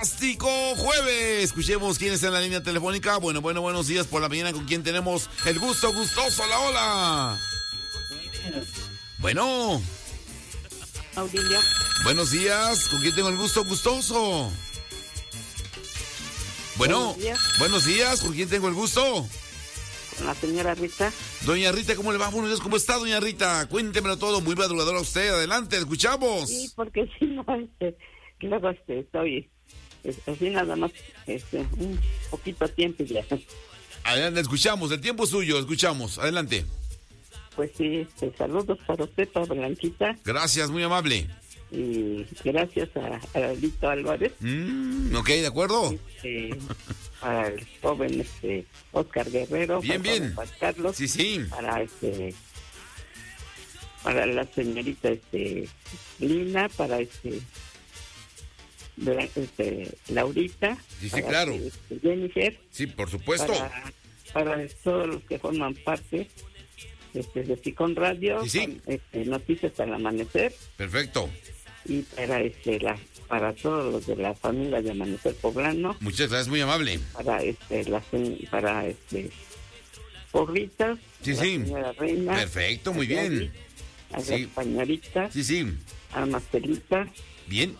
fantástico jueves. Escuchemos quién está en la línea telefónica. Bueno, buenos días por la mañana. ¿Con quién tenemos el gusto? Gustoso, hola. Bueno. Aurelia. Buenos días. ¿Con quién tengo el gusto? Gustoso. Bueno. Buenos días. ¿Con quién tengo el gusto? Con la señora Rita. Doña Rita, ¿cómo le va? Buenos días, ¿cómo está, doña Rita? Cuéntemelo todo, muy madrugadora usted. Adelante, escuchamos. Sí, porque si no, luego estoy así nada más un poquito a tiempo ya. Adelante, escuchamos, el tiempo es suyo, escuchamos, adelante. Pues sí, saludos para usted, para Blanquita. Gracias, muy amable. Y gracias a Lito Álvarez. Ok, ¿de acuerdo? Para el joven Oscar Guerrero. Bien. Juan Carlos. Sí. Para la señorita Lina, para Laurita. Sí, claro. Jennifer. Sí, por supuesto. Para todos los que forman parte de Sicón Radio. Sí. Noticias al amanecer. Perfecto. Y para todos los de la familia de Amanecer Poblano. Muchas gracias, muy amable. Para Porritas. Sí. Señora Reina. Perfecto, muy bien. A las pañaritas. Sí. A Marcelita. Bien.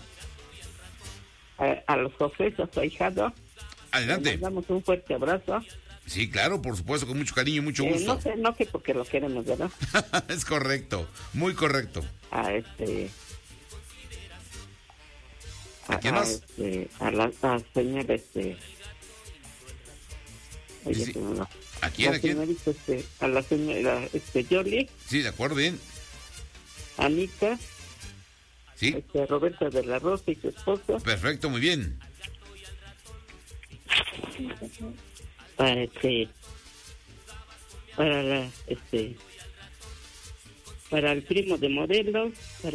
A los Jofres, a su ahijado. Adelante. Les damos un fuerte abrazo. Sí, claro, por supuesto, con mucho cariño y mucho gusto. No sé porque lo queremos, ¿verdad? Es correcto, muy correcto. ¿A quién más? A la señora oye, Sí. no. ¿A quién? A la señora Yoli. Sí, de acuerdo, bien. Anita. Sí. Roberta de la Rosa y su esposo. Perfecto, muy bien. Para el primo de Morelos,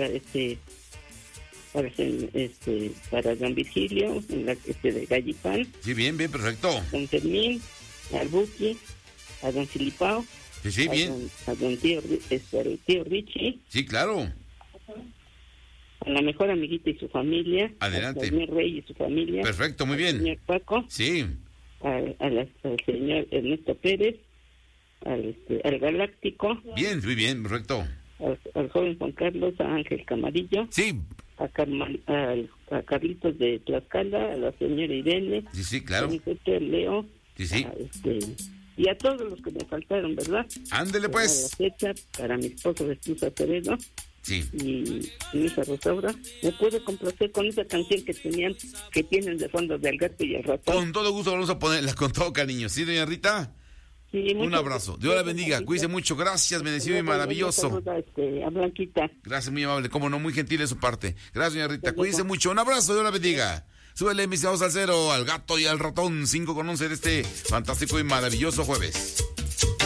para don Virgilio, de Gallipán. Sí, bien, perfecto. Don Fermín, al Buki, a don Filipao. Sí, bien. A don tío, el tío Richie. Sí, claro. A la mejor amiguita y su familia. Adelante. Al señor Rey y su familia. Perfecto, muy bien. Al señor Paco. Sí. Al señor Ernesto Pérez. Al Galáctico. Bien, muy bien, perfecto. Al joven Juan Carlos, a Ángel Camarillo. Sí. A Carlitos de Tlaxcala, a la señora Irene. Sí, claro. A Leo. Sí. Y a todos los que me faltaron, ¿verdad? Ándele pues. Para mi esposo Jesús Acevedo. Sí. Y mi hija Rosaura. ¿Me puede complacer con esa canción que tienen de fondo del gato y el ratón? Con todo gusto vamos a ponerla, con todo cariño. ¿Sí, doña Rita? Sí, un abrazo. Dios la bendiga. Cuídese mucho. Gracias, bendecido y maravilloso. Saluda, a Blanquita. Gracias, muy amable. Cómo no, muy gentil de su parte. Gracias, doña Rita. Cuídese mucho. Un abrazo. Dios la bendiga. Súbele, mis al cero, al gato y al ratón. 5:11 de este fantástico y maravilloso jueves.